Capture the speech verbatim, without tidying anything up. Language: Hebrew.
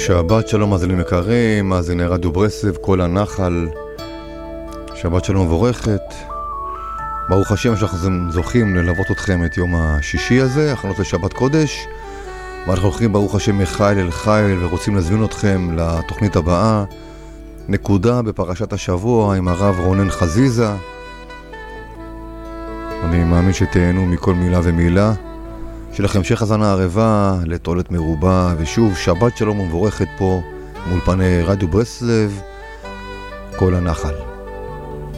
שבת שלום מאזינים יקרים, מאזיני רדיו ברסלב, כל הנחל. שבת שלום מבורכת. ברוך השם שאנחנו זוכים ללוות אתכם את יום השישי הזה, הכנות לשבת קודש. ואנחנו הולכים ברוך השם מחיל אל חיל ורוצים להזמין אתכם לתוכנית הבאה, נקודה בפרשת השבוע עם הרב רונן חזיזה. אני מאמין שתהנו מכל מילה ומילה. שלכם המשך האזנה ערבה לתועלת מרובה, ושוב שבת שלום ומבורכת פה מאולפני רדיו ברסלב, כל הנחל.